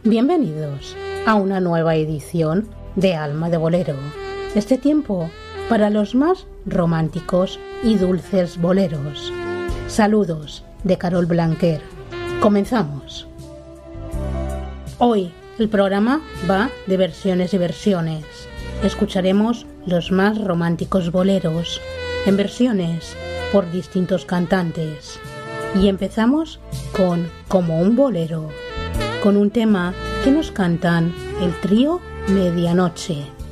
Bienvenidos a una nueva edición de Alma de Bolero. Este tiempo para los más románticos y dulces boleros. Saludos de Carol Blanquer. Comenzamos. Hoy el programa va de versiones y versiones. Escucharemos los más románticos boleros en versiones por distintos cantantes. Y empezamos con Como un bolero, con un tema que nos cantan el trío Medianoche.